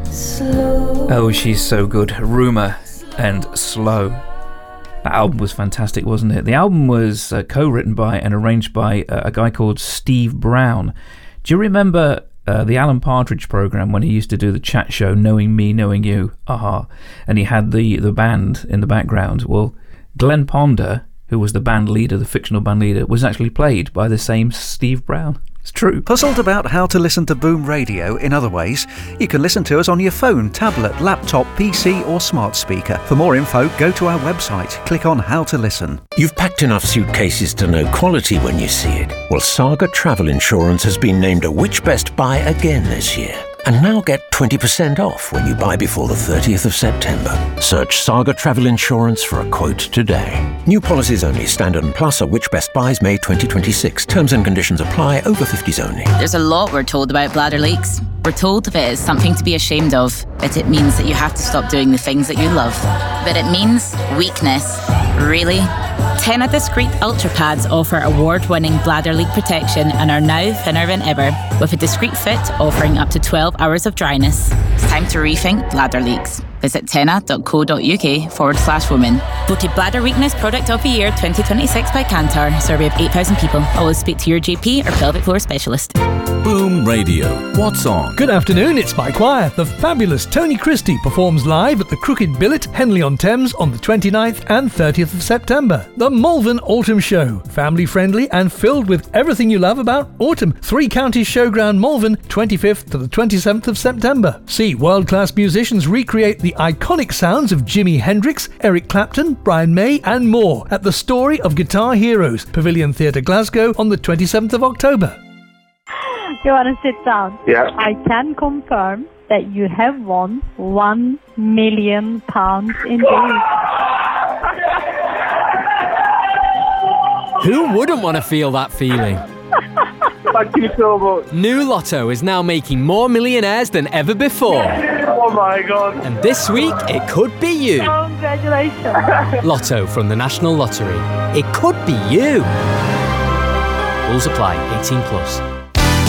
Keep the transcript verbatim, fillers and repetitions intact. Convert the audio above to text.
Slow. Oh, she's so good. Rumour and Slow. That album was fantastic, wasn't it? The album was uh, co-written by and arranged by uh, a guy called Steve Brown. Do you remember uh, the Alan Partridge programme when he used to do the chat show Knowing Me, Knowing You? Aha. And he had the, the band in the background. Well, Glenn Ponder, who was the band leader, the fictional band leader, was actually played by the same Steve Brown. It's true. Puzzled about how to listen to Boom Radio in other ways? You can listen to us on your phone, tablet, laptop, P C or smart speaker. For more info, go to our website, click on How to Listen. You've packed enough suitcases to know quality when you see it. Well, Saga Travel Insurance has been named a Which Best Buy again this year. And now get twenty percent off when you buy before the thirtieth of September. Search Saga Travel Insurance for a quote today. New policies only. Standard and Plus are Which Best Buys May twenty twenty-six. Terms and conditions apply. Over fifties only. There's a lot we're told about bladder leaks. We're told of it as something to be ashamed of, but it means that you have to stop doing the things that you love. But it means weakness. Really? Tena Discreet Ultra Pads offer award-winning bladder leak protection and are now thinner than ever, with a discreet fit offering up to twelve hours of dryness. It's time to rethink bladder leaks. Visit tena.co.uk forward slash women. Voted Bladder Weakness Product of the Year twenty twenty-six by Kantar. Survey of eight thousand people. Always speak to your G P or pelvic floor specialist. Boom Radio. What's on? Good afternoon, it's Mike Wire. The fabulous Tony Christie performs live at the Crooked Billet, Henley-on-Thames on the twenty-ninth and thirtieth of September. The Malvern Autumn Show. Family friendly and filled with everything you love about autumn. Three Counties Showground Malvern, twenty-fifth to the twenty-seventh of September. See world-class musicians recreate the iconic sounds of Jimi Hendrix, Eric Clapton, Brian May and more at the Story of Guitar Heroes, Pavilion Theatre Glasgow on the twenty-seventh of October. You want to sit down? Yeah. I can confirm that you have won one million pounds indeed. Who wouldn't want to feel that feeling? Thank you so much. New Lotto is now making more millionaires than ever before. Oh my God. And this week, it could be you. Congratulations. Lotto from the National Lottery. It could be you. Rules apply. eighteen plus.